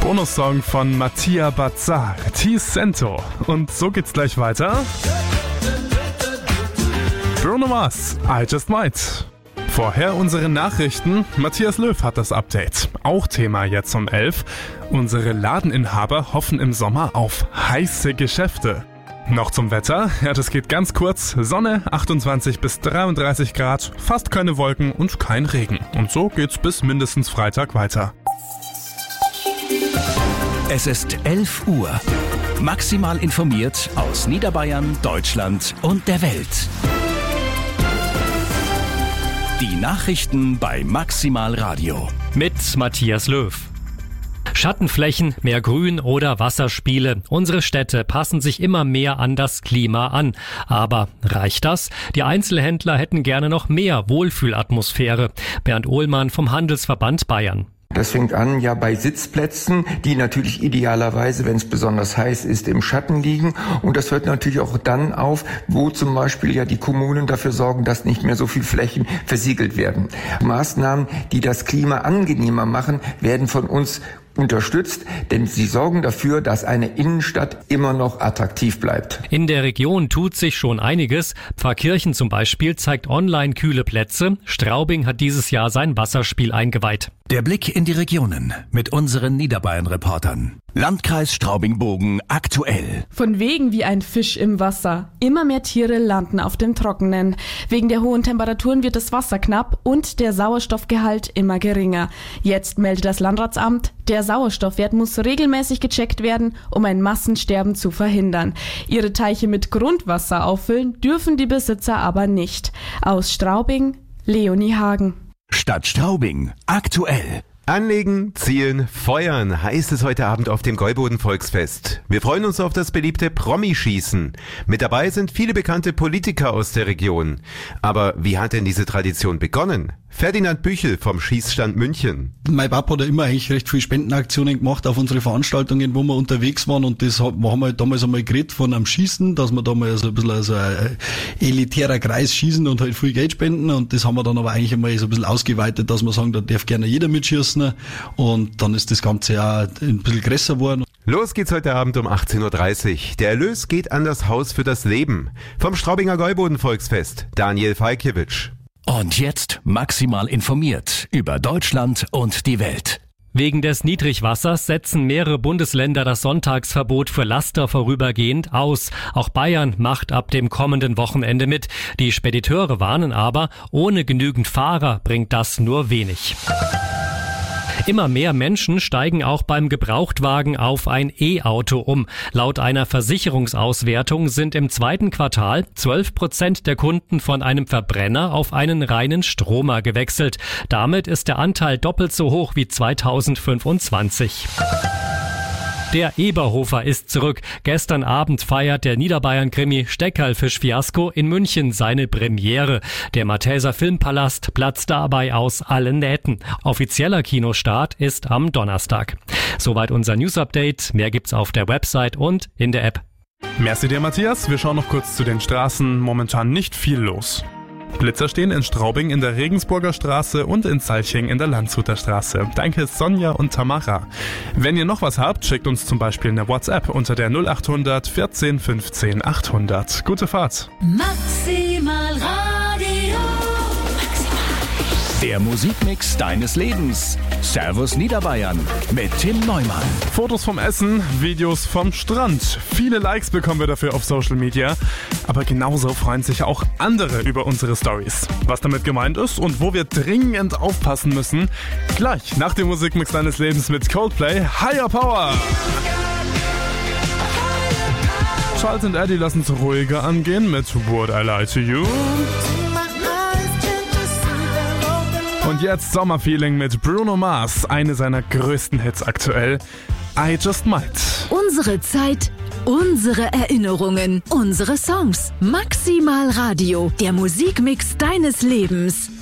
Bonussong von Mattia Bazzar, Ti Sento. Und so geht's gleich weiter. Bruno Mars, I Just Might. Vorher unsere Nachrichten. Matthias Löw hat das Update. Auch Thema jetzt um 11. Unsere Ladeninhaber hoffen im Sommer auf heiße Geschäfte. Noch zum Wetter. Ja, das geht ganz kurz. Sonne, 28 bis 33 Grad, fast keine Wolken und kein Regen. Und so geht's bis mindestens Freitag weiter. Es ist 11 Uhr. Maximal informiert aus Niederbayern, Deutschland und der Welt. Die Nachrichten bei Maximal Radio. Mit Matthias Löw. Schattenflächen, mehr Grün oder Wasserspiele. Unsere Städte passen sich immer mehr an das Klima an. Aber reicht das? Die Einzelhändler hätten gerne noch mehr Wohlfühlatmosphäre. Bernd Ohlmann vom Handelsverband Bayern. Das fängt an ja bei Sitzplätzen, die natürlich idealerweise, wenn es besonders heiß ist, im Schatten liegen. Und das hört natürlich auch dann auf, wo zum Beispiel ja die Kommunen dafür sorgen, dass nicht mehr so viel Flächen versiegelt werden. Maßnahmen, die das Klima angenehmer machen, werden von uns unterstützt, denn sie sorgen dafür, dass eine Innenstadt immer noch attraktiv bleibt. In der Region tut sich schon einiges. Pfarrkirchen zum Beispiel zeigt online kühle Plätze. Straubing hat dieses Jahr sein Wasserspiel eingeweiht. Der Blick in die Regionen mit unseren Niederbayern-Reportern. Landkreis Straubing-Bogen aktuell. Von wegen wie ein Fisch im Wasser. Immer mehr Tiere landen auf dem Trockenen. Wegen der hohen Temperaturen wird das Wasser knapp und der Sauerstoffgehalt immer geringer. Jetzt meldet das Landratsamt, der Sauerstoffwert muss regelmäßig gecheckt werden, um ein Massensterben zu verhindern. Ihre Teiche mit Grundwasser auffüllen dürfen die Besitzer aber nicht. Aus Straubing, Leonie Hagen. Stadt Straubing aktuell. Anlegen, zielen, feuern heißt es heute Abend auf dem Gäuboden-Volksfest. Wir freuen uns auf das beliebte Promi-Schießen. Mit dabei sind viele bekannte Politiker aus der Region. Aber wie hat denn diese Tradition begonnen? Ferdinand Büchel vom Schießstand München. Mein Papa hat immer eigentlich recht viele Spendenaktionen gemacht auf unsere Veranstaltungen, wo wir unterwegs waren, und das haben wir damals einmal geredet von einem Schießen, dass wir da mal so ein bisschen so ein elitärer Kreis schießen und halt viel Geld spenden, und das haben wir dann aber eigentlich einmal so ein bisschen ausgeweitet, dass wir sagen, da darf gerne jeder mitschießen, und dann ist das Ganze ja ein bisschen größer geworden. Los geht's heute Abend um 18.30 Uhr. Der Erlös geht an das Haus für das Leben. Vom Straubinger Gäuboden-Volksfest, Daniel Falkiewicz. Und jetzt maximal informiert über Deutschland und die Welt. Wegen des Niedrigwassers setzen mehrere Bundesländer das Sonntagsverbot für Laster vorübergehend aus. Auch Bayern macht ab dem kommenden Wochenende mit. Die Spediteure warnen aber, ohne genügend Fahrer bringt das nur wenig. Immer mehr Menschen steigen auch beim Gebrauchtwagen auf ein E-Auto um. Laut einer Versicherungsauswertung sind im zweiten Quartal 12% der Kunden von einem Verbrenner auf einen reinen Stromer gewechselt. Damit ist der Anteil doppelt so hoch wie 2025. Der Eberhofer ist zurück. Gestern Abend feiert der Niederbayern-Krimi Steckerlfisch-Fiasko in München seine Premiere. Der Malteser Filmpalast platzt dabei aus allen Nähten. Offizieller Kinostart ist am Donnerstag. Soweit unser News-Update. Mehr gibt's auf der Website und in der App. Merci dir, Matthias. Wir schauen noch kurz zu den Straßen. Momentan nicht viel los. Blitzer stehen in Straubing in der Regensburger Straße und in Salching in der Landshuter Straße. Danke Sonja und Tamara. Wenn ihr noch was habt, schickt uns zum Beispiel eine WhatsApp unter der 0800 14 15 800. Gute Fahrt. Maximal Radio. Der Musikmix deines Lebens. Servus Niederbayern mit Tim Neumann. Fotos vom Essen, Videos vom Strand. Viele Likes bekommen wir dafür auf Social Media. Aber genauso freuen sich auch andere über unsere Stories. Was damit gemeint ist und wo wir dringend aufpassen müssen, gleich nach dem Musikmix deines Lebens mit Coldplay Higher Power. Charles und Eddie lassen es ruhiger angehen mit Would I Lie to You. Und jetzt Sommerfeeling mit Bruno Mars, eine seiner größten Hits aktuell, I Just Might. Unsere Zeit, unsere Erinnerungen, unsere Songs. Maximal Radio, der Musikmix deines Lebens.